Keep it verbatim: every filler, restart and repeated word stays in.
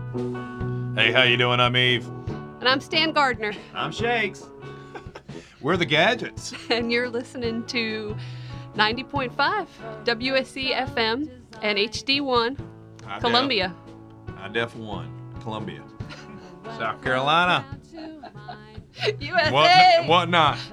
Hey, how you doing? I'm Eve. And I'm Stan Gardner. I'm Shakes. We're the Gadgets. And you're listening to ninety point five W S C F M and H D one, High Columbia. Def, High Def one, Columbia. South Carolina. U S A! What, what not?